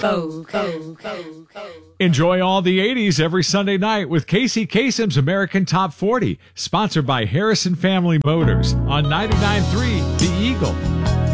Enjoy all the 80s every Sunday night with Casey Kasem's American Top 40, sponsored by Harrison Family Motors on 99.3 The Eagle.